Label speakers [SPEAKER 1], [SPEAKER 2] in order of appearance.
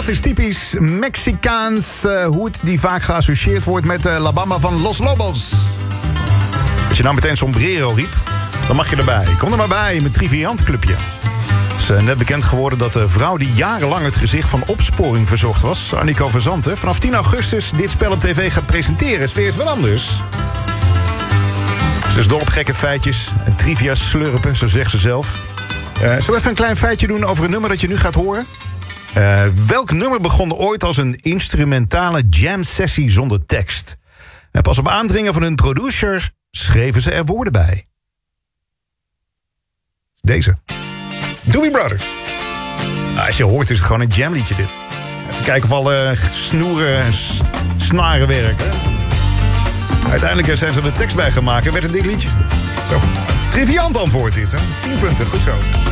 [SPEAKER 1] dat is typisch Mexicaans hoed die vaak geassocieerd wordt met La Bamba van Los Lobos. Als je nou meteen sombrero riep, dan mag je erbij. Kom er maar bij in mijn Triviant Clubje. Het is net bekend geworden dat de vrouw die jarenlang het gezicht van Opsporing Verzocht was, Annico van Zanten, vanaf 10 augustus dit spel op tv gaat presenteren. Is weer eens wat anders. Ze is dol op gekke feitjes en trivia slurpen, zo zegt ze zelf. Zullen we even een klein feitje doen over een nummer dat je nu gaat horen? Welk nummer begon ooit als een instrumentale jam-sessie zonder tekst? En pas op aandringen van hun producer schreven ze er woorden bij. Deze. Doobie Brothers. Als je hoort is het gewoon een jamliedje dit. Even kijken of alle snoeren en snaren werken. Uiteindelijk zijn ze er de tekst bij gemaakt en werd een dik liedje. Zo. Triviant antwoord dit, hè? 10 punten, goed zo.